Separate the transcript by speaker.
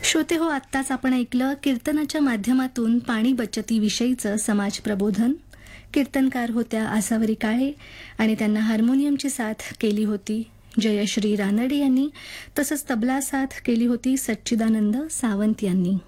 Speaker 1: श्रोते हो, आत्ताच आपण ऐकलं कीर्तनाच्या माध्यमातून पाणी बचतीविषयीचं समाज प्रबोधन. कीर्तनकार होत्या आसावरी काळे आणि त्यांना हार्मोनियमची साथ केली होती जयश्री रानडे यांनी, तसंच तबला साथ केली होती सच्चिदानंद सावंत यांनी.